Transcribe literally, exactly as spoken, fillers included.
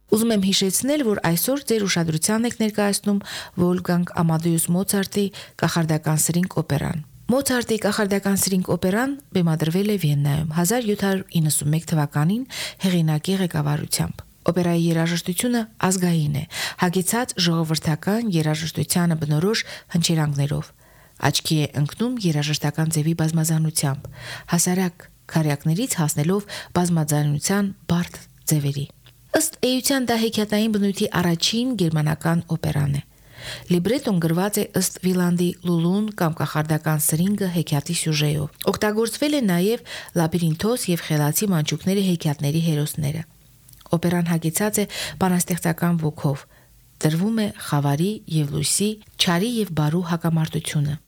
Ուզում եմ հիշեցնել, որ այսօր ձեր ուշադրության եք ներկայացնում Վոլֆգանգ Ամադեուս Մոցարտի կախարդական սրինգ օպերան։ Մոցարտի կախարդական սրինգ օպերան բեմադրվել է Վիեննայում հազար յոթ հարյուր իննսունմեկ թվականին հեղինակի ղեկավարությամբ։ Օպերայի երաժշտությունը ազգային է, հագեցած ժողովրդական երաժշտությանը բնորոշ հնչերանգներով։ Աչքի է ընկնում երաժշտական ձևի բազմազանությամբ, հասարակ քարյակներից հասնելով բազմաձայնության բարդ ձևերի։ Ըստ էության դա հեքիաթային բնույթի առաջին գերմանական օպերան է։ Լիբրետոն գրված է ըստ Վիլանդի Լուլուն կամ կախարդական սրինգը հեքիաթի սյուժեով։ Օգտագործվել է նաև Լաբիրինթոս եւ Խելացի մանչուկների հեքիաթների հերոսները։ Օպերան հագեցած է բանաստեղծական ոգով, դրվում է խավարի եւ լույսի, չարի եւ բարու հակամարտությունը։